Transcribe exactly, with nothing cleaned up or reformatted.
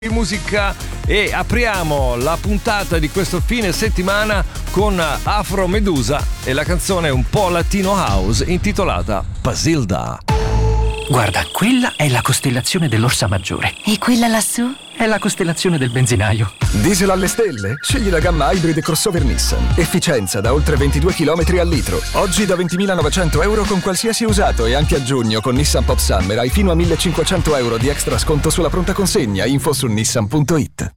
di musica e apriamo la puntata di questo fine settimana con Afro Medusa e la canzone un po' latino house intitolata Basilda. Guarda, quella è la costellazione dell'Orsa Maggiore. E quella lassù? È la costellazione del benzinaio. Diesel alle stelle? Scegli la gamma hybrid e crossover Nissan. Efficienza da oltre ventidue chilometri al litro. Oggi da ventimilanovecento euro con qualsiasi usato e anche a giugno con Nissan Pop Summer hai fino a millecinquecento euro di extra sconto sulla pronta consegna. Info su nissan punto it.